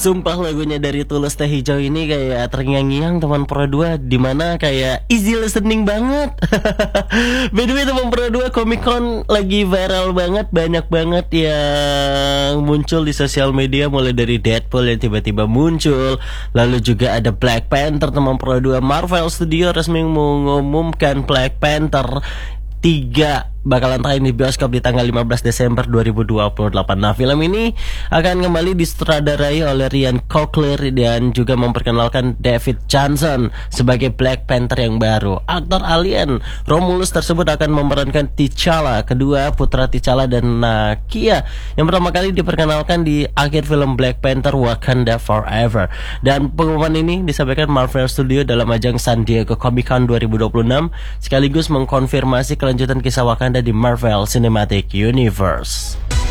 Sumpah lagunya dari Tulus Teh Hijau ini kayak terngiang-ngiang teman Pro 2, dimana kayak easy listening banget. By the way teman Pro 2, Comic Con lagi viral banget, banyak banget yang muncul di sosial media, mulai dari Deadpool yang tiba-tiba muncul, lalu juga ada Black Panther teman Pro 2. Marvel Studio resmi mengumumkan Black Panther 3 bakalan tayang di bioskop di tanggal 15 Desember 2028. Nah, film ini akan kembali disutradarai oleh Ryan Coogler dan juga memperkenalkan David Johnson sebagai Black Panther yang baru. Aktor alien Romulus tersebut akan memerankan T'Challa, kedua putra T'Challa dan Nakia yang pertama kali diperkenalkan di akhir film Black Panther Wakanda Forever. Dan pengumuman ini disampaikan Marvel Studio dalam ajang San Diego Comic Con 2026 sekaligus mengkonfirmasi kelanjutan kisah Wakanda di Marvel Cinematic Universe.